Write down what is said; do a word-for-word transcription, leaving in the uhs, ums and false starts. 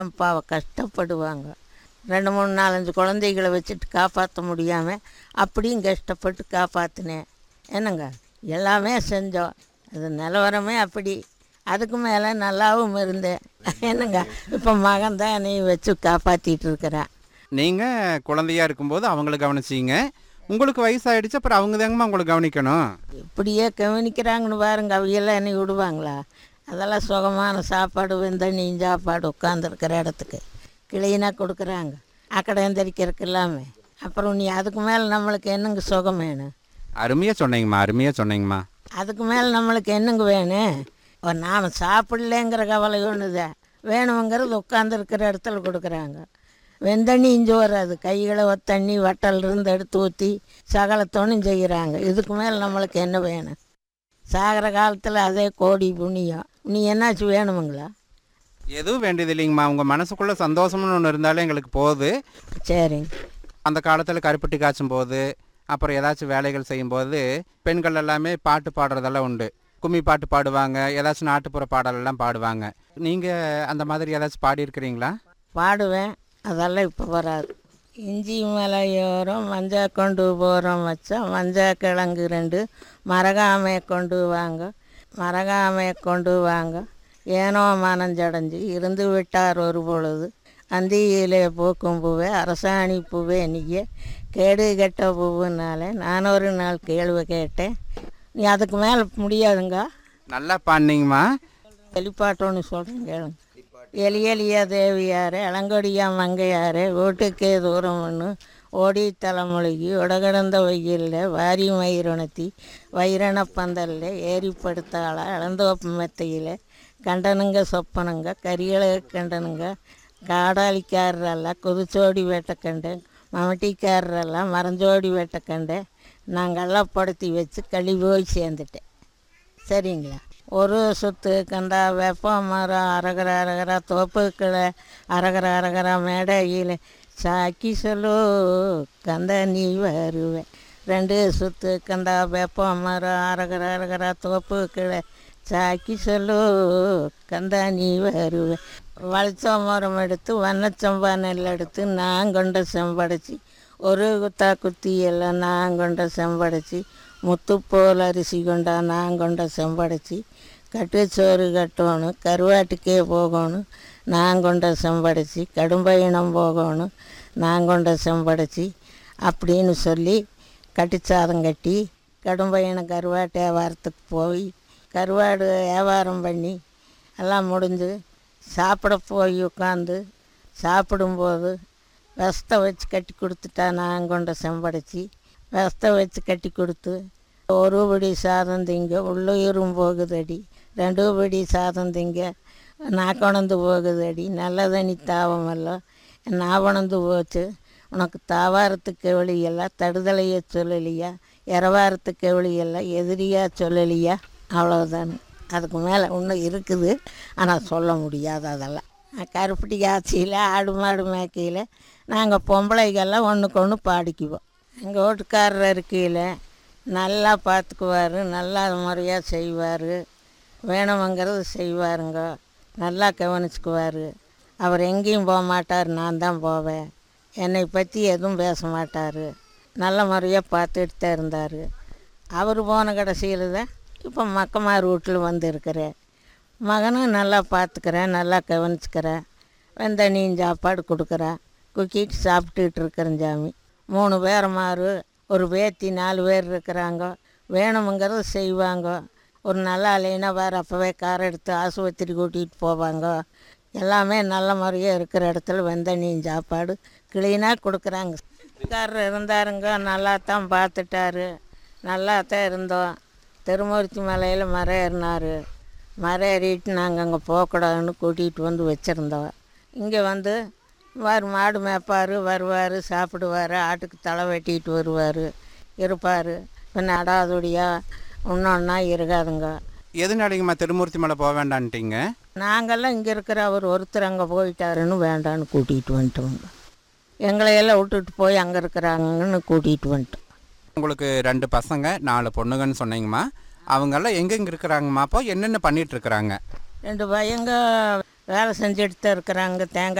பாவம் கஷ்டப்படுவாங்க. ரெண்டு மூணு நாலஞ்சு குழந்தைகளை வச்சுட்டு காப்பாற்ற முடியாமல் அப்படியும் கஷ்டப்பட்டு காப்பாற்றினேன். என்னங்க எல்லாமே செஞ்சோம். அது நிலவரமே அப்படி. அதுக்கு மேலே நல்லாவும் இருந்தேன். என்னங்க இப்போ மகன் தான் என்னை வச்சு காப்பாற்றிட்டு இருக்கிறேன். நீங்கள் குழந்தையா இருக்கும்போது அவங்கள கவனிச்சிங்க. உங்களுக்கு வயசாகிடுச்சு, அப்புறம் அவங்க தாங்கம்மா உங்களை கவனிக்கணும். இப்படியே கவனிக்கிறாங்கன்னு பாருங்க. அவையெல்லாம் என்னை விடுவாங்களா? அதெல்லாம் சுகமான சாப்பாடு வெந்தண்ணி சாப்பாடு உட்காந்துருக்கிற இடத்துக்கு கிளீனாக கொடுக்குறாங்க. அக்கடை எந்திரிக்கிறதுக்கு எல்லாமே. அப்புறம் நீ அதுக்கு மேலே நம்மளுக்கு என்னங்க சுகம் வேணும்? அருமையாக சொன்னீங்கம்மா, அருமையாக சொன்னீங்கம்மா. அதுக்கு மேலே நம்மளுக்கு என்னங்க வேணும்? நாம் சாப்பிடலேங்கிற கவலை ஒன்றுதான். வேணுங்கிறது உட்காந்துருக்கிற இடத்துல கொடுக்குறாங்க. வெந்தண்ணி இஞ்சி வராது. கைகளை தண்ணி வட்டல் இருந்து எடுத்து ஊற்றி சகலத்தோணும் செய்கிறாங்க. இதுக்கு மேலே நம்மளுக்கு என்ன வேணும்? சாகிற காலத்தில் அதே கோடி புண்ணியம். நீ என்னாச்சும் வேணுமுங்களா? எதுவும் வேண்டியது இல்லைங்கம்மா. உங்கள் மனசுக்குள்ளே சந்தோஷம்னு ஒன்று இருந்தாலே எங்களுக்கு போகுது. சரிங்க. அந்த காலத்தில் கருப்பட்டி காய்ச்சும் போது, அப்புறம் ஏதாச்சும் வேலைகள் செய்யும்போது பெண்கள் எல்லாமே பாட்டு பாடுறதெல்லாம் உண்டு. கும்மி பாட்டு பாடுவாங்க, ஏதாச்சும் நாட்டுப்புற பாடலெல்லாம் பாடுவாங்க. நீங்கள் அந்த மாதிரி ஏதாச்சும் பாடியிருக்கிறீங்களா? பாடுவேன். அதெல்லாம் இப்போ வராது. இஞ்சி மலையோரம் மஞ்சள் கொண்டு போகிறோம் வச்சா மஞ்சள் கிழங்கு ரெண்டு மரகாமையை கொண்டு வாங்க, மரகாமையை கொண்டு வாங்க, ஏனோ மனஞ்சடைஞ்சு இருந்து விட்டார் ஒரு பொழுது, அந்தியிலே பூக்கும் பூவே அரசாணி பூவே நீயே கேடு கெட்ட பூவுனாலே நான் ஒரு நாள் கேள்வி கேட்டேன். நீ அதுக்கு மேலே முடியாதுங்க. நல்லா பாடினீங்கம்மா. வெளிப்பாட்டோன்னு சொல்கிறேன் கேளுங்க. எலி எலியா தேவியாரே இளங்கொடியா மங்கையாரே வீட்டுக்கே தூரம் ஒன்று ஓடி தலைமொழிகி உடகடந்த வெயிலில் வாரி மயிருணத்தி வைரண பந்தலில் ஏறி படுத்தாளா இளந்தோப்பு மெத்தையில் கண்டனுங்க சொப்பனுங்க கரியலை கண்டனுங்க காடாளிக்காரரெல்லாம் குதிச்சோடி வேட்டை கண்டேன், மமட்டிக்காரரெல்லாம் மறைஞ்சோடி வேட்டை கண்டேன், நாங்கள்லாம் படுத்தி வச்சு களி போய் சேர்ந்துட்டேன். சரிங்களா? ஒரு சுத்து கண்டா வெப்ப மரம் அரகர அரகரா தோப்புக்களை அரகர அரகரா மேடையில் சாக்கி சொல்லு கந்த நீ வருவேன். ரெண்டு சுத்து கண்டா வெப்ப மரம் அரகர அரகரா தோப்புக்களை சாக்கி சொல்லு கந்தா நீ வருவேன். வளைச்ச மரம் எடுத்து வண்ணச்சம்பா நெல் எடுத்து நான் கொண்ட செம்படைச்சி ஒரு குத்தா குத்தி எல்லாம் நான் கொண்ட செம்படைச்சி முத்து போல் அரிசி கொண்டா நான் கொண்ட செம்படைச்சி கட்டுச்சோறு கட்டணும் கருவாட்டுக்கே போகணும் நான் கொண்ட செம்படைச்சி கடும்பயணம் போகணும் நான் கொண்ட செம்படைச்சி அப்படின்னு சொல்லி கட்டுச்சாதம் கட்டி கடும்பயணம் கருவாட்டு வியாபாரத்துக்கு போய் கருவாடு வியாபாரம் பண்ணி எல்லாம் முடிஞ்சு சாப்பிட போய் உட்காந்து சாப்பிடும்போது வெஸ்தை வச்சு கட்டி கொடுத்துட்டா நான் கொண்ட செம்படைச்சி வெஸ்தை வச்சு கட்டி கொடுத்து ஒரு படி சாதம் திங்க உள்ளுயிரும் போகுதடி, ரெண்டு படி சாதம் திங்க நாக்கொணந்து போகுதடி, நல்லதனி தாவமெல்லாம் நாவணந்து போச்சு உனக்கு தாவாரத்துக்கு எவ்வளியெல்லாம் தடுதலையை சொல்லலையா, இரவாரத்துக்கு எவ்வளியெல்லாம் எதிரியா சொல்லலையா. அவ்வளோதானு. அதுக்கு மேலே இன்னும் இருக்குது, ஆனால் சொல்ல முடியாது. அதெல்லாம் கருப்பட்டி காய்ச்சியில் ஆடு மாடு மேய்க்கையில் நாங்கள் பொம்பளைகள்லாம் ஒன்றுக்கு ஒன்று பாடிக்குவோம். எங்கள் வீட்டுக்காரர் இருக்கையில் நல்லா பார்த்துக்குவார், நல்லா முறையாக செய்வார், வேணுமங்கிறது செய்வாருங்க, நல்லா கவனிச்சுக்குவார். அவர் எங்கேயும் போக மாட்டார், நான் தான் போவேன். என்னை பற்றி எதுவும் பேச மாட்டார், நல்ல முறையாக பார்த்துட்டு தான் இருந்தார். அவர் போன கடைசியில் தான் இப்போ மக்கமார் வீட்டில் வந்து இருக்கிறேன். மகனும் நல்லா பார்த்துக்கிறேன், நல்லா கவனிச்சுக்கிறேன், வெந்தண்ணியும் சாப்பாடு கொடுக்குறேன், குக்கிட்டு சாப்பிட்டுட்டு இருக்கிறேன். சாமி மூணு பேர் மாறு ஒரு பேத்தி நாலு பேர் இருக்கிறாங்க, வேணுமுங்கிறது செய்வாங்க. ஒரு நல்லா இல்லைன்னா வேறு அப்போவே கார் எடுத்து ஆஸ்பத்திரி கூட்டிகிட்டு போவாங்க. எல்லாமே நல்ல முறையாக இருக்கிற இடத்துல வெந்தண்ணியும் சாப்பாடு க்ளீனாக கொடுக்குறாங்க. காரர் இருந்தாருங்க, நல்லா தான் பார்த்துட்டாரு, நல்லா தான் இருந்தோம். திருமூர்த்தி மலையில் மரம் ஏறினார், மரம் ஏறிட்டு நாங்கள் அங்கே போகக்கூடாதுன்னு கூட்டிகிட்டு வந்து வச்சுருந்தோம். இங்கே வந்து வார் மாடு மேய்ப்பார், வருவார், சாப்பிடுவார், ஆட்டுக்கு தலை வெட்டிட்டு வருவார், இருப்பார். இப்போ நடாதுடியாக இன்னொன்னா இருக்காதுங்க. எதுனாடிங்கம்மா திருமூர்த்தி மலை போக வேண்டான்ட்டீங்க? நாங்கள்லாம் இங்கே இருக்கிற அவர் ஒருத்தர் அங்கே போயிட்டாருன்னு வேண்டான்னு கூட்டிகிட்டு வந்துட்டோங்க. எங்களையெல்லாம் விட்டுட்டு போய் அங்கே இருக்கிறாங்கன்னு கூட்டிகிட்டு வந்துட்டோம். உங்களுக்கு ரெண்டு பசங்க நாலு பொண்ணுங்கன்னு சொன்னீங்கம்மா. அவங்கெல்லாம் எங்கெங்கே இருக்கிறாங்கம்மா? அப்போ என்னென்ன பண்ணிகிட்ருக்குறாங்க? ரெண்டு பையங்க வேலை செஞ்சுட்டு தான் இருக்கிறாங்க. தேங்காய்